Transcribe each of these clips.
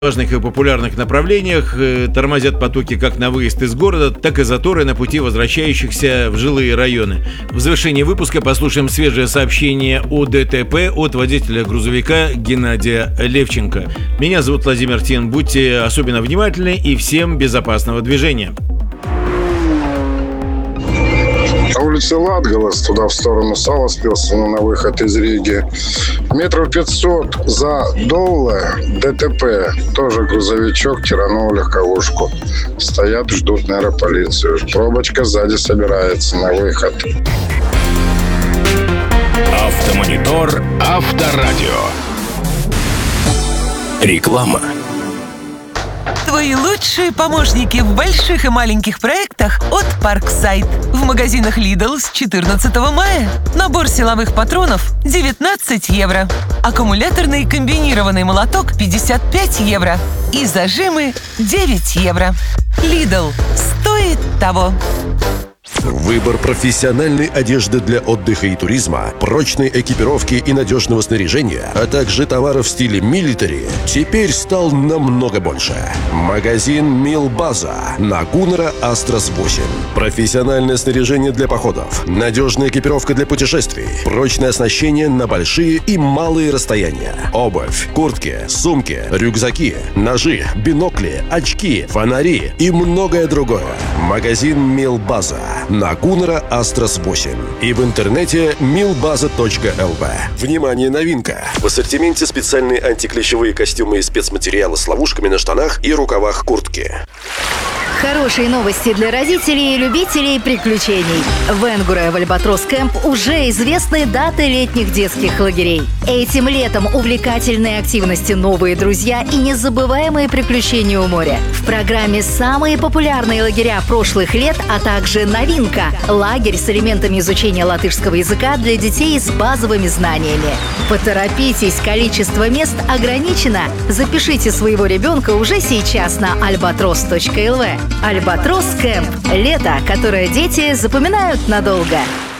важных и популярных направлениях, тормозят потоки как на выезд из города, так и заторы на пути возвращающихся в жилые районы. В завершении выпуска послушаем свежее сообщение о ДТП от водителя грузовика Геннадия Левченко. Меня зовут Владимир Тин. Будьте особенно внимательны и всем безопасного движения. На улице Ладгалас, туда в сторону Саласпилса, на выход из Риги. Метров 500 за Доула ДТП. Тоже грузовичок тиранул легковушку. Стоят, ждут, наверное, полицию. Пробочка сзади собирается на выход. Автомонитор Авторадио. Реклама. Твои лучшие помощники в больших и маленьких проектах от Parkside. В магазинах Lidl с 14 мая. Набор силовых патронов 19 евро. Аккумуляторный комбинированный молоток 55 евро. И зажимы 9 евро. Lidl стоит того. Выбор профессиональной одежды для отдыха и туризма, прочной экипировки и надежного снаряжения, а также товаров в стиле милитари теперь стал намного больше. Магазин Милбаза на Гуннера Астрас 8. Профессиональное снаряжение для походов, надежная экипировка для путешествий, прочное оснащение на большие и малые расстояния, обувь, куртки, сумки, рюкзаки, ножи, бинокли, очки, фонари и многое другое. Магазин Милбаза на Гуннера Астрас 8 и в интернете milbaza.lv. Внимание, новинка! В ассортименте специальные антиклещевые костюмы из спецматериала с ловушками на штанах и рукавах куртки. Хорошие новости для родителей и любителей приключений. В Энгуре в Альбатрос Кэмп уже известны даты летних детских лагерей. Этим летом увлекательные активности, новые друзья и незабываемые приключения у моря. В программе самые популярные лагеря прошлых лет, а также новинка – лагерь с элементами изучения латышского языка для детей с базовыми знаниями. Поторопитесь, количество мест ограничено. Запишите своего ребенка уже сейчас на albatros.lv. Альбатрос Кэмп. Лето, которое дети запоминают надолго.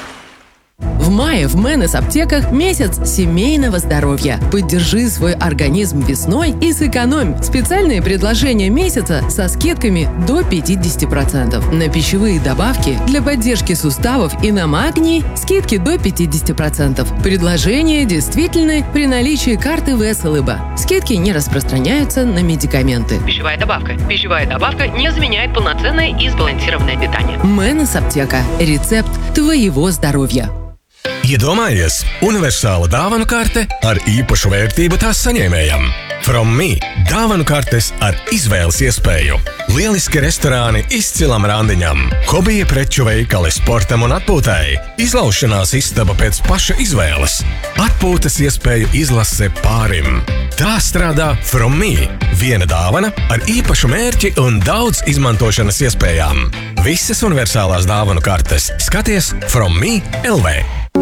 В мае в Мэнес аптеках месяц семейного здоровья. Поддержи свой организм весной и сэкономь. Специальные предложения месяца со скидками до 50%. На пищевые добавки для поддержки суставов и на магний скидки до 50%. Предложения действительны при наличии карты ВСЛБ. Скидки не распространяются на медикаменты. Пищевая добавка не заменяет полноценное и сбалансированное питание. Мэнес аптека. Рецепт твоего здоровья. Iedomājies, universāla dāvanu karte ar īpašu vērtību tās saņēmējam. From Me – dāvanu kartes ar izvēles iespēju. Lieliski restorāni izcilam randiņam. Hobija preču veikali sportam un atpūtai. Izlaušanās istaba pēc paša izvēles. Atpūtas iespēju izlase pārim. Tā strādā From Me. Viena dāvana ar īpašu mērķi un daudz izmantošanas iespējām. Visas universālās dāvanu kartes skaties From Me LV.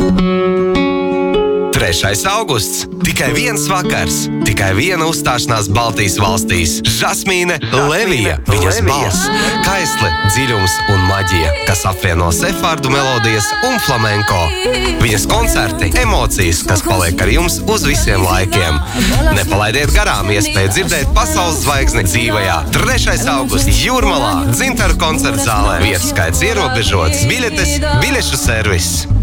3. augusts. Tikai viens vakars. Tikai viena uzstāšanās Baltijas valstīs. Žasmīne Levija. Viņas balss, kaisle, dziļums un maģija, kas apvieno sefārdu melodijas un flamenko. Viņas koncerti, emocijas, kas paliek ar jums uz visiem laikiem. Nepalaidiet garām iespēju dzirdēt pasaules zvaigzni dzīvajā. 3. augusts Jūrmalā, Dzintaru koncerta zālē. Vietu skaits ierobežots. Biļetes, biļešu servis.